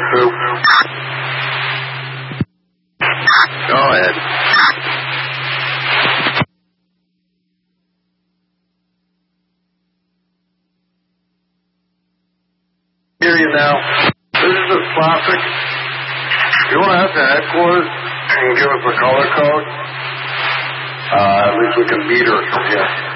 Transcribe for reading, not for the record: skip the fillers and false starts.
Soup. Go ahead. Hear you now. This is a classic. You want to have to headquarters and give us a color code? At least we can meet her from here.